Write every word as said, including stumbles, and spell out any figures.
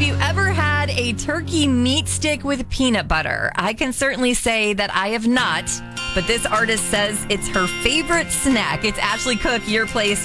Have you ever had a turkey meat stick with peanut butter? I can certainly say that I have not, but this artist says it's her favorite snack. It's Ashley Cook, Your Place.